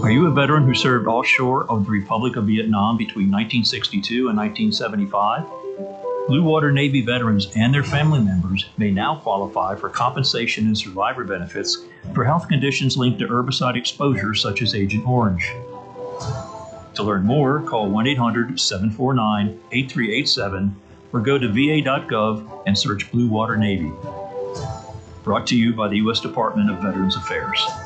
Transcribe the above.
Are you a veteran who served offshore of the Republic of Vietnam between 1962 and 1975? Blue Water Navy veterans and their family members may now qualify for compensation and survivor benefits for health conditions linked to herbicide exposure such as Agent Orange. To learn more, call 1-800-749-8387 or go to va.gov and search Blue Water Navy. Brought to you by the U.S. Department of Veterans Affairs.